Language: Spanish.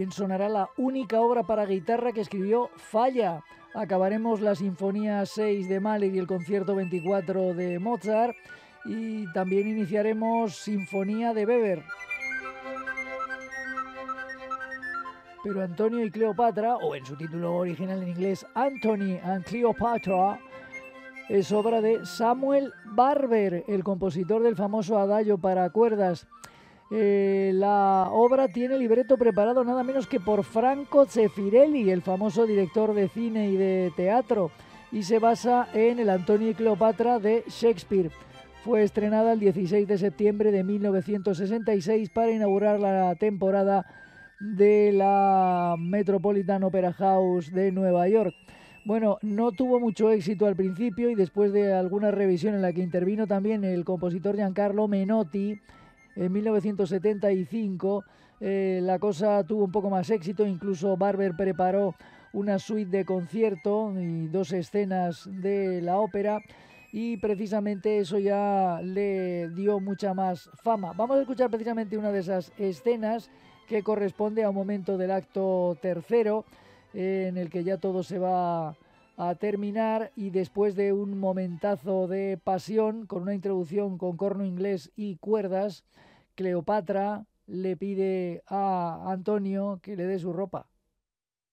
También sonará la única obra para guitarra que escribió Falla. Acabaremos la Sinfonía 6 de Mahler y el Concierto 24 de Mozart. Y también iniciaremos Sinfonía de Weber. Pero Antonio y Cleopatra, o en su título original en inglés, Anthony and Cleopatra, es obra de Samuel Barber, el compositor del famoso adagio para cuerdas. La obra tiene libreto preparado nada menos que por Franco Zeffirelli, el famoso director de cine y de teatro, y se basa en el Antonio y Cleopatra de Shakespeare. Fue estrenada el 16 de septiembre de 1966 para inaugurar la temporada de la Metropolitan Opera House de Nueva York. Bueno, no tuvo mucho éxito al principio y después de alguna revisión en la que intervino también el compositor Giancarlo Menotti en 1975, la cosa tuvo un poco más éxito. Incluso Barber preparó una suite de concierto y 2 escenas de la ópera y precisamente eso ya le dio mucha más fama. Vamos a escuchar precisamente una de esas escenas que corresponde a un momento del acto tercero en el que ya todo se va a terminar y después de un momentazo de pasión con una introducción con corno inglés y cuerdas, Cleopatra le pide a Antonio que le dé su ropa.